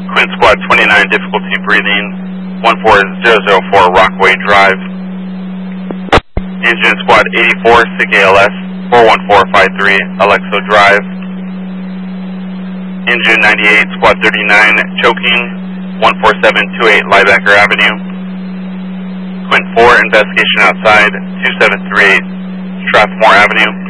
Quint Squad 29, difficulty breathing, 14004 Rockaway Drive. Engine Squad 84, SIG ALS, 41453 Alexo Drive. Engine 98, Squad 39, choking, 14728 Liebacker Avenue. Quint 4, investigation outside, 2738 Strathmore Avenue.